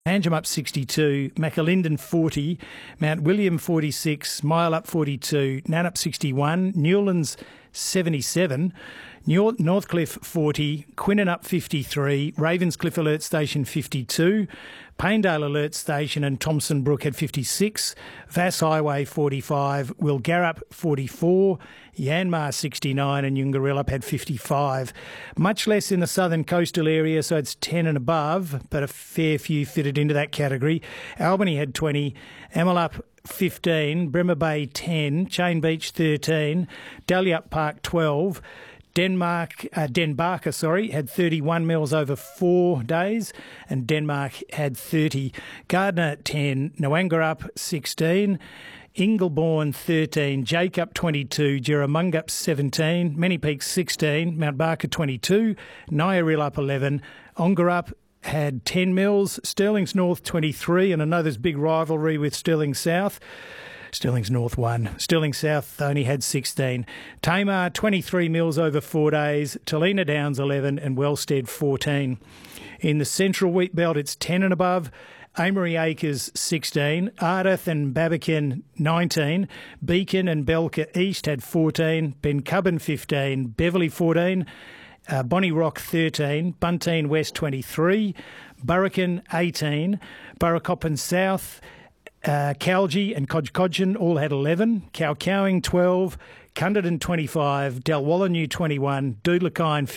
Anjum up 62, Macalinden 40, Mount William 46, Mile up 42, Nannup 61, Newlands 77, Northcliffe 40, Quinnen up 53, Ravenscliffe Alert Station 52, Paindale Alert Station and Thompson Brook had 56, Vass Highway 45, Wilgarrup 44, Yanmar 69 and Yungarillup had 55. Much less in the southern coastal area, so it's 10 and above, but a fair few fitted into that category. Albany had 20, Amelup 15, Bremer Bay 10, Chain Beach 13, Dalyup Park 12, Denbarker had 31 mils over 4 days, and Denmark had 30. Gardner 10, Noangarup 16, Ingleborn 13, Jacob 22, Jerramungup 17, Many Peaks 16, Mount Barker 22, Nyarilup 11, Ongarup had 10 mils, Stirling's North 23, and I know there's big rivalry with Stirling South. Stirling's North 1. Stirling South only had 16. Tamar 23 mils over 4 days, Talina Downs 11 and Wellstead 14. In the central wheat belt it's 10 and above, Amory Acres 16, Ardith and Babakin 19, Beacon and Belka East had 14, Bencubbin 15, Beverley 14, Bonnie Rock 13, Bunteen West 23, Burrakin 18, Burracoppin South, Calgie and Codgecodgeon all had 11, Cowcowing 12, Cunderton 25, Dalwallinu 21, Doodlakine